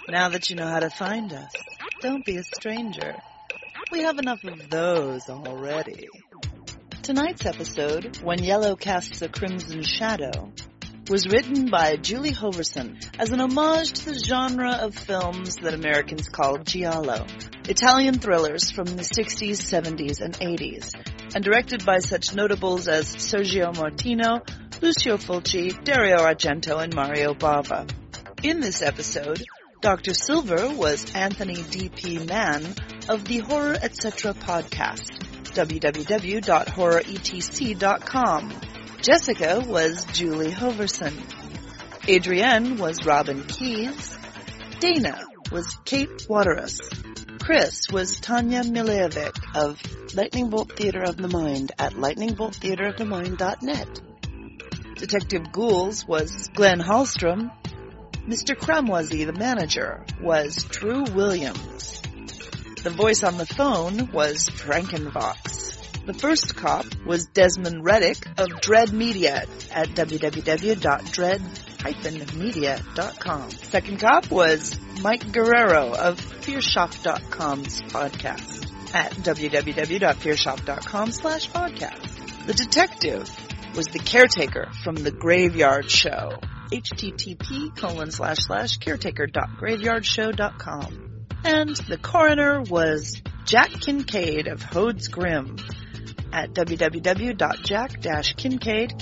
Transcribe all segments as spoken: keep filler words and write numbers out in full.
Now that you know how to find us, don't be a stranger. We have enough of those already. Tonight's episode, When Yellow Casts a Crimson Shadow, was written by Julie Hoverson as an homage to the genre of films that Americans call giallo, Italian thrillers from the sixties, seventies, and eighties, and directed by such notables as Sergio Martino, Lucio Fulci, Dario Argento, and Mario Bava. In this episode, Doctor Silver was Anthony D P. Mann of the Horror Etc. podcast, w w w dot horror e t c dot com. Jessica was Julie Hoverson. Adrienne was Robin Keyes. Dana was Kate Waterous. Chris was Tanya Milejevic of Lightning Bolt Theater of the Mind at lightning bolt theater of the mind dot net. Detective Ghouls was Glenn Hallstrom. Mister Cramoisy, the manager, was Drew Williams. The voice on the phone was Frankenvox. The first cop was Desmond Reddick of Dread Media at w w w dot dread dash media dot com. Second cop was Mike Guerrero of fear shop dot com's podcast at w w w dot fear shop dot com slash podcast. The detective was the caretaker from The Graveyard Show, http colon slash slash caretaker dot graveyard show dot com. And the coroner was Jack Kincaid of Hode's Grim at w w w dot jack dash kincaid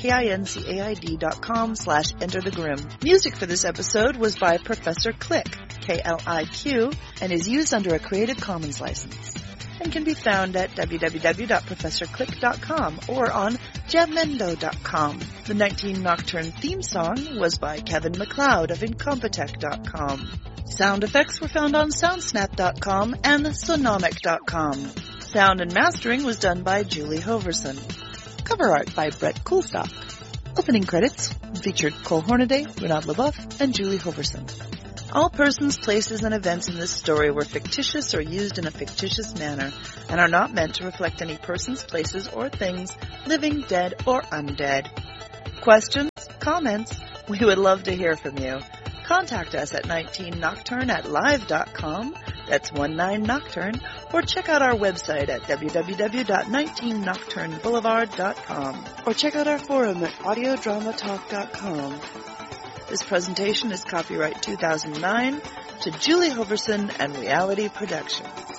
dot com slash enter the grim. Music for this episode was by Professor Click, K L I Q, and is used under a Creative Commons license, and can be found at w w w dot professor click dot com or on jamendo dot com. The nineteen Nocturne theme song was by Kevin MacLeod of incompetech dot com. Sound effects were found on soundsnap dot com and sonomic dot com. Sound and mastering was done by Julie Hoverson. Cover art by Brett Coulstock. Opening credits featured Cole Hornaday, Renaud LaBeouf, and Julie Hoverson. All persons, places, and events in this story were fictitious or used in a fictitious manner and are not meant to reflect any persons, places, or things, living, dead, or undead. Questions? Comments? We would love to hear from you. Contact us at nineteen nocturne at live dot com, that's nineteen nocturne, or check out our website at w w w dot nineteen nocturne boulevard dot com, or check out our forum at audio drama talk dot com. This presentation is copyright two thousand nine to Julie Hoverson and Reality Productions.